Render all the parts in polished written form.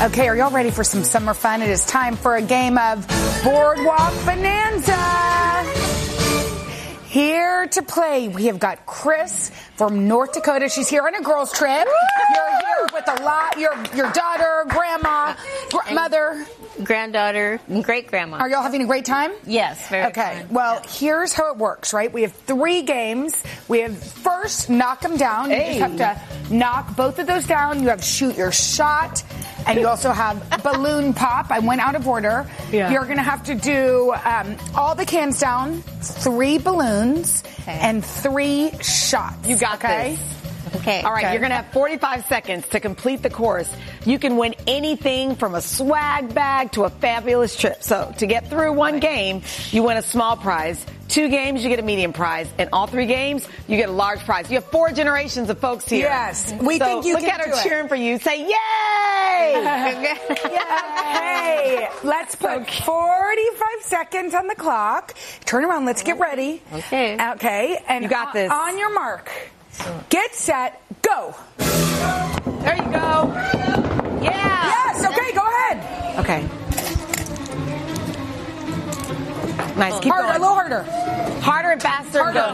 Okay, are y'all ready for some summer fun? It is time for a game of Boardwalk Bonanza. Here to play, we have got Chris from North Dakota. She's here on a girls' trip. You're here with a lot, your daughter, grandma, mother. Granddaughter, and great-grandma. Are y'all having a great time? Yes, very Okay, fun. well, here's how it works, right? We have 3 games. We have first, knock them down. You just have to knock both of those down. You have shoot your shot. And you also have balloon pop. I went out of order. Yeah. You're going to have to do all the cans down, 3 balloons, and 3 shots. You got this. Okay. All right, you're going to have 45 seconds to complete the course. You can win anything from a swag bag to a fabulous trip. So to get through 1 game, you win a small prize. 2 games, you get a medium prize. And all 3 games, you get a large prize. You have 4 generations of folks here. Yes. We think you look can at do her it. cheering for you. Say, yay! Hey, let's put 45 seconds on the clock. Turn around. Let's get ready. Okay. Okay. And You got this. On your mark. Get set. Go. There you go. Yeah. Yes. Okay. Go ahead. Okay. Nice. Keep Harder. A going. little harder. Harder and faster. Harder. Go.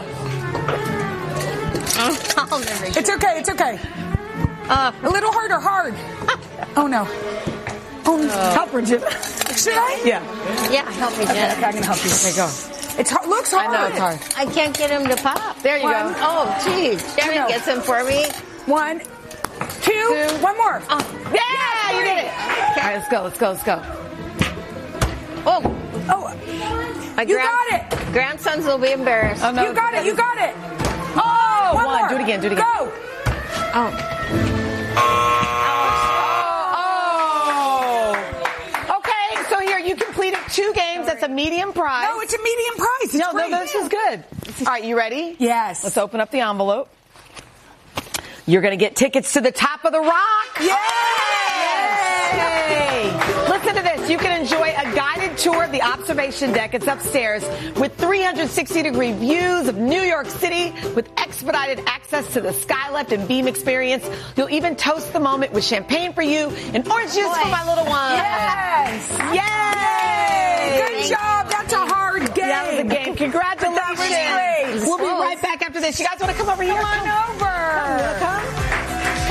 I'll never get It's okay. It's okay. A little harder. Hard. Oh no. Oh no. Help her, Jim. Should I? Yeah. Yeah, help me, Okay, Jen. I'm gonna help you. Okay, go. It looks hard. I know it's hard. I can't get him to pop. There you One. go. Oh, geez. Shannon know. gets him for me. 1, 2, 1 more. Yeah, you did it. All right, let's go. Let's go. Let's go. Oh, Oh, my you got it. Grandsons will be embarrassed. Oh, no. You got it. You got it. Oh, One more. Do it again. Do it again. Go. Oh. Oh. Okay, so here you completed 2 games. That's a medium prize. No, it's a medium prize. It's No, great. this is good. All right, you ready? Yes. Let's open up the envelope. You're going to get tickets to the Top of the Rock. Yay! Yay! Listen to this. You can enjoy a guided tour of the observation deck. It's upstairs with 360-degree views of New York City with expedited access to the Skylift and Beam experience. You'll even toast the moment with champagne for you and orange juice for my little one. Yes. Yay! Good job. That's a hard game. That was a game. Congratulations. That was great. We'll be right back after this. You guys want to come over here? Come on over. Come.